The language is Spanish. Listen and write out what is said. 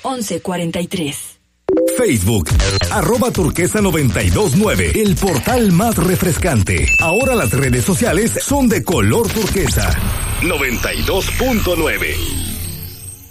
1143. Facebook, @turquesa929, el portal más refrescante. Ahora las redes sociales son de color turquesa. 92.9.